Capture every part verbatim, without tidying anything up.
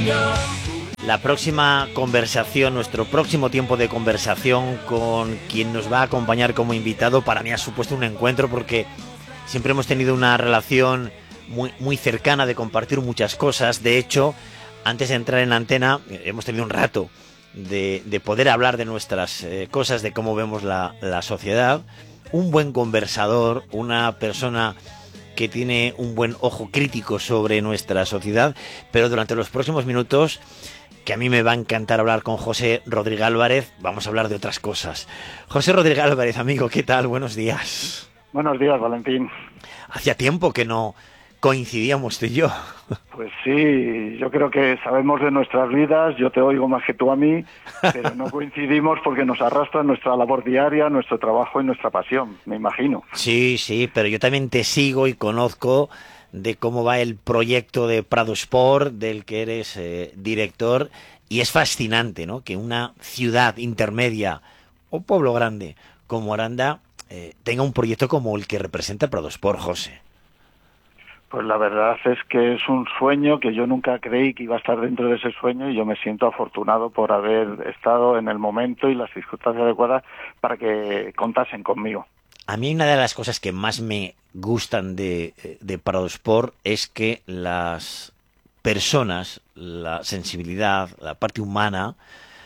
La próxima conversación, nuestro próximo tiempo de conversación con quien nos va a acompañar como invitado, para mí ha supuesto un encuentro porque siempre hemos tenido una relación muy, muy cercana de compartir muchas cosas. De hecho, antes de entrar en la antena, hemos tenido un rato de, de poder hablar de nuestras eh, cosas, de cómo vemos la, la sociedad. Un buen conversador, una persona que tiene un buen ojo crítico sobre nuestra sociedad, pero durante los próximos minutos, que a mí me va a encantar hablar con José Rodríguez Álvarez, vamos a hablar de otras cosas. José Rodríguez Álvarez, amigo, ¿qué tal? Buenos días. Buenos días, Valentín. Hacía tiempo que no coincidíamos tú y yo. Pues sí, yo creo que sabemos de nuestras vidas, yo te oigo más que tú a mí, pero no coincidimos porque nos arrastra nuestra labor diaria, nuestro trabajo y nuestra pasión, me imagino. Sí, sí, pero yo también te sigo y conozco de cómo va el proyecto de Prado Sport, del que eres eh, director, y es fascinante, ¿no?, que una ciudad intermedia o pueblo grande como Aranda eh, tenga un proyecto como el que representa Prado Sport, José. Pues la verdad es que es un sueño que yo nunca creí que iba a estar dentro de ese sueño, y yo me siento afortunado por haber estado en el momento y las circunstancias adecuadas para que contasen conmigo. A mí una de las cosas que más me gustan de, de Prado Sport es que las personas, la sensibilidad, la parte humana,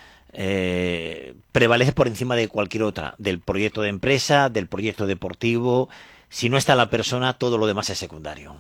eh, prevalece por encima de cualquier otra, del proyecto de empresa, del proyecto deportivo. Si no está la persona, todo lo demás es secundario.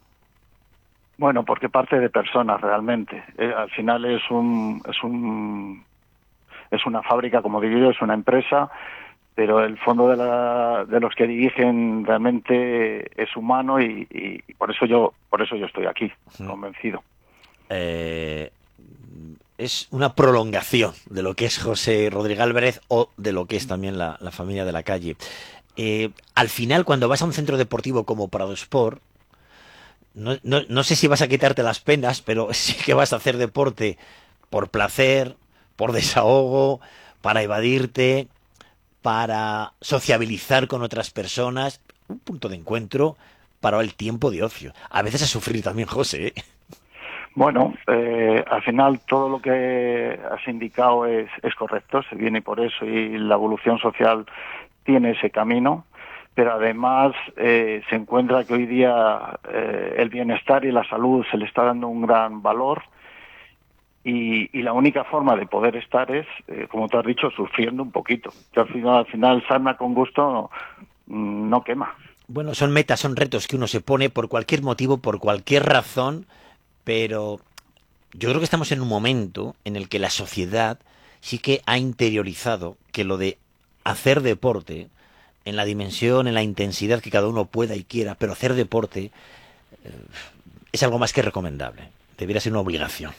Bueno, porque parte de personas realmente. Eh, al final es un, es un, es una fábrica, como digo yo, es una empresa, pero el fondo de, la, de los que dirigen realmente es humano, y, y, y por eso yo, por eso yo estoy aquí, Sí. convencido. Eh, es una prolongación de lo que es José Rodríguez Álvarez o de lo que es también la, la familia de la calle. Eh, al final, cuando vas a un centro deportivo como Prado Sport, no, no, no sé si vas a quitarte las penas, pero sí que vas a hacer deporte por placer, por desahogo, para evadirte, para sociabilizar con otras personas, un punto de encuentro para el tiempo de ocio. A veces a sufrir también, José, ¿eh? Bueno, eh, al final todo lo que has indicado es, es correcto, se viene por eso, y la evolución social tiene ese camino, pero además eh, se encuentra que hoy día eh, el bienestar y la salud se le está dando un gran valor, y, y la única forma de poder estar es, eh, como tú has dicho, sufriendo un poquito. Que al final, al final sarna con gusto no, no quema. Bueno, son metas, son retos que uno se pone por cualquier motivo, por cualquier razón, pero yo creo que estamos en un momento en el que la sociedad sí que ha interiorizado que lo de hacer deporte, en la dimensión, en la intensidad que cada uno pueda y quiera, pero hacer deporte eh, es algo más que recomendable. Debería ser una obligación.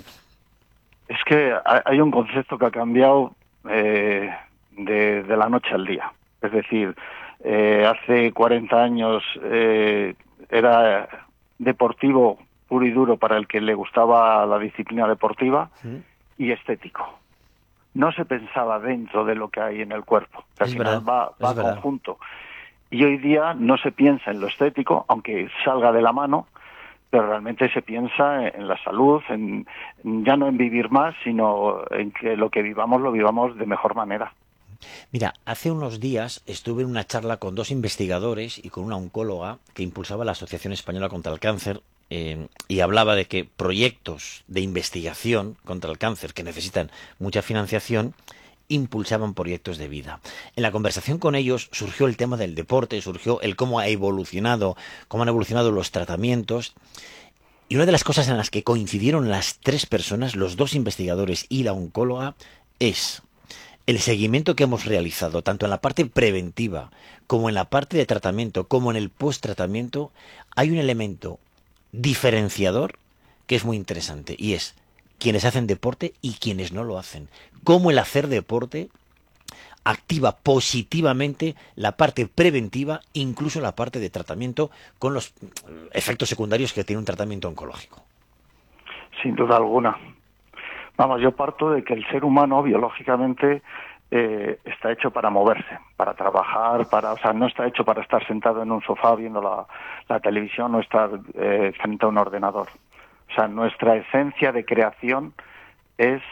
Es que hay un concepto que ha cambiado eh, de, de la noche al día. Es decir, eh, hace cuarenta años eh, era deportivo puro y duro para el que le gustaba la disciplina deportiva, ¿sí?, y estético. No se pensaba dentro de lo que hay en el cuerpo, que al Es final verdad, va, va es verdad. conjunto. Y hoy día no se piensa en lo estético, aunque salga de la mano, pero realmente se piensa en la salud, en, ya no en vivir más, sino en que lo que vivamos lo vivamos de mejor manera. Mira, hace unos días estuve en una charla con dos investigadores y con una oncóloga que impulsaba la Asociación Española contra el Cáncer, eh, y hablaba de que proyectos de investigación contra el cáncer que necesitan mucha financiación impulsaban proyectos de vida. En la conversación con ellos surgió el tema del deporte, surgió el cómo ha evolucionado, cómo han evolucionado los tratamientos. Y una de las cosas en las que coincidieron las tres personas, los dos investigadores y la oncóloga, es el seguimiento que hemos realizado, tanto en la parte preventiva como en la parte de tratamiento, como en el post-tratamiento. Hay un elemento diferenciador que es muy interesante, y es quienes hacen deporte y quienes no lo hacen. Cómo el hacer deporte activa positivamente la parte preventiva, incluso la parte de tratamiento, con los efectos secundarios que tiene un tratamiento oncológico. Sin duda alguna. Vamos, yo parto de que el ser humano biológicamente eh, está hecho para moverse, para trabajar, para, o sea, no está hecho para estar sentado en un sofá viendo la, la televisión o estar eh, frente a un ordenador. O sea, nuestra esencia de creación es